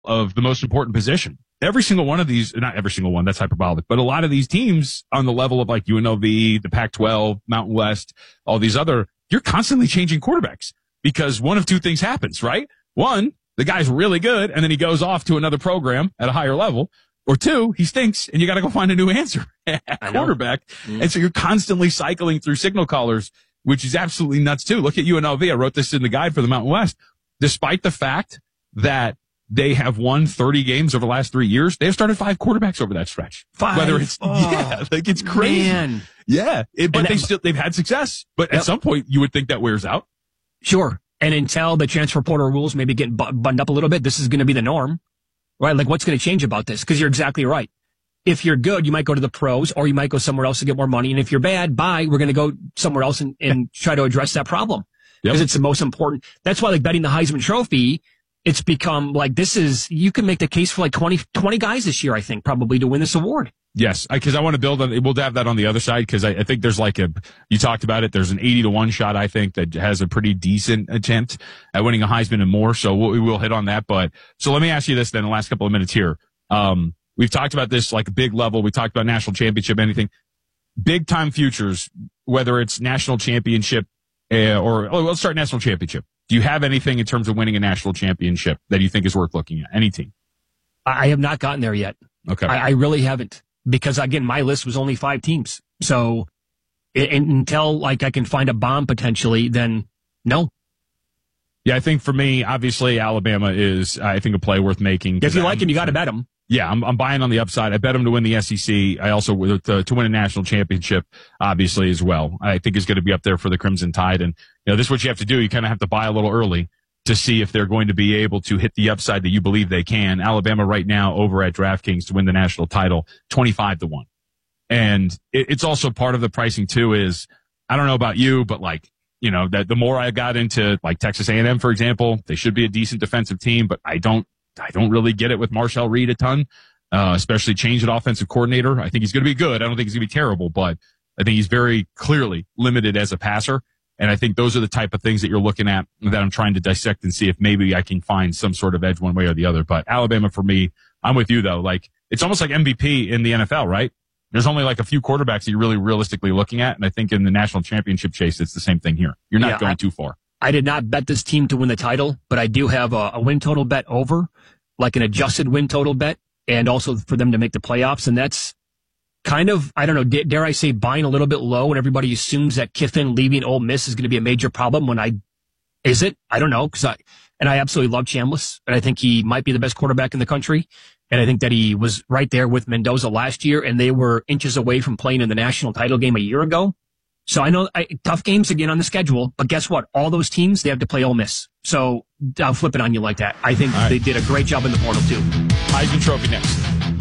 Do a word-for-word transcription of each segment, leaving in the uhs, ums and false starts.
of the most important position. Every single one of these, not every single one, that's hyperbolic, but a lot of these teams on the level of like U N L V, the Pac twelve, Mountain West, all these other, you're constantly changing quarterbacks because one of two things happens, right? One, the guy's really good and then he goes off to another program at a higher level. Or two, he stinks and you got to go find a new answer at quarterback. Mm-hmm. And so you're constantly cycling through signal callers, which is absolutely nuts too. Look at U N L V. I wrote this in the guide for the Mountain West. Despite the fact that they have won thirty games over the last three years, they've started five quarterbacks over that stretch. Five? Whether it's, oh, yeah, like it's crazy. Man. Yeah. It, but and they that, still, they've had success. But yep. At some point you would think that wears out. Sure. And until the transfer portal rules maybe get bu- buttoned up a little bit, this is going to be the norm, right? Like what's going to change about this? Cause you're exactly right. If you're good, you might go to the pros or you might go somewhere else to get more money. And if you're bad, bye, we're going to go somewhere else and, and try to address that problem. Because yep. It's the most important. That's why like betting the Heisman Trophy, it's become like this is, you can make the case for like twenty, twenty guys this year, I think, probably to win this award. Yes, because I, I want to build on, we'll have that on the other side because I, I think there's like a, you talked about it, there's an eighty to one shot, I think, that has a pretty decent attempt at winning a Heisman and more. So we'll, we will hit on that. But so let me ask you this then, the last couple of minutes here. Um, we've talked about this like a big level. We talked about national championship, anything. Big time futures, whether it's national championship uh, or, oh, let's start national championship. Do you have anything in terms of winning a national championship that you think is worth looking at? Any team? I have not gotten there yet. Okay. I, I really haven't. Because again, my list was only five teams. So it, until like I can find a bomb potentially, then no. Yeah, I think for me, obviously Alabama is, I think, a play worth making. If you like I'm, him, you got to bet him. Yeah, I'm, I'm buying on the upside. I bet him to win the S E C. I also to, to win a national championship, obviously as well. I think is going to be up there for the Crimson Tide. And you know, this is what you have to do. You kind of have to buy a little early to see if they're going to be able to hit the upside that you believe they can. Alabama right now over at DraftKings to win the national title, twenty-five to one. And it, it's also part of the pricing too is, I don't know about you, but like, you know, that the more I got into like Texas A and M, for example, they should be a decent defensive team, but I don't, I don't really get it with Marshall Reed a ton, uh, especially change at offensive coordinator. I think he's going to be good. I don't think he's going to be terrible, but I think he's very clearly limited as a passer. And I think those are the type of things that you're looking at that I'm trying to dissect and see if maybe I can find some sort of edge one way or the other. But Alabama for me, I'm with you though. Like it's almost like M V P in the N F L, right? There's only like a few quarterbacks that you're really realistically looking at. And I think in the national championship chase, it's the same thing here. You're not yeah, going I, too far. I did not bet this team to win the title, but I do have a, a win total bet over, like an adjusted win total bet, and also for them to make the playoffs. And that's kind of, I don't know, dare I say buying a little bit low when everybody assumes that Kiffin leaving Ole Miss is going to be a major problem when I, is it? I don't know. Cause I, and I absolutely love Chambliss and I think he might be the best quarterback in the country. And I think that he was right there with Mendoza last year and they were inches away from playing in the national title game a year ago. So I know I, tough games again on the schedule, but guess what? All those teams, they have to play Ole Miss. So I'll flip it on you like that. I think right. They did a great job in the portal too. Heisman Trophy next.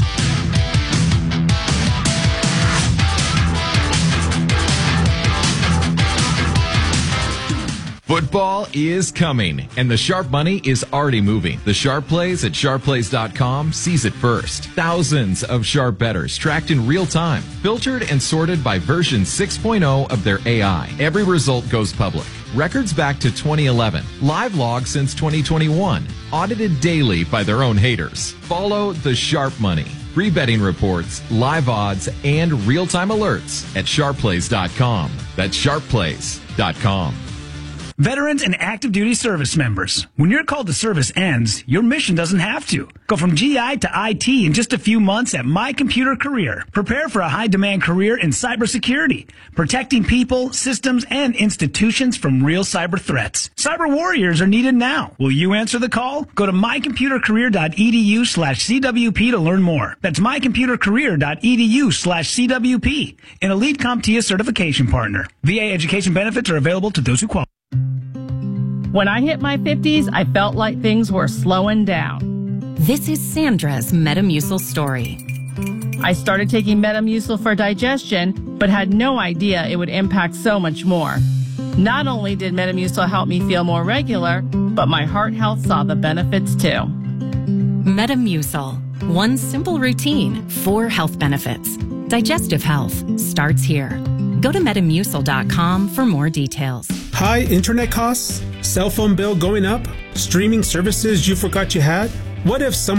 Football is coming, and the sharp money is already moving. The Sharp Plays at sharp plays dot com sees it first. Thousands of sharp bettors tracked in real time, filtered and sorted by version six point oh of their A I. Every result goes public. Records back to twenty eleven. Live log since twenty twenty-one. Audited daily by their own haters. Follow the sharp money. Free betting reports, live odds, and real-time alerts at sharp plays dot com. That's sharp plays dot com. Veterans and active duty service members, when your call to service ends, your mission doesn't have to. Go from G I to I T in just a few months at My Computer Career. Prepare for a high-demand career in cybersecurity, protecting people, systems, and institutions from real cyber threats. Cyber warriors are needed now. Will you answer the call? Go to my computer career dot e d u slash c w p to learn more. That's my computer career dot e d u slash c w p, an elite CompTIA certification partner. V A education benefits are available to those who qualify. When I hit my fifties, I felt like things were slowing down. This is Sandra's Metamucil story. I started taking Metamucil for digestion, but had no idea it would impact so much more. Not only did Metamucil help me feel more regular, but my heart health saw the benefits too. Metamucil. One simple routine, four health benefits. Digestive health starts here. Go to metamucil dot com for more details. High internet costs? Cell phone bill going up? Streaming services you forgot you had? What if some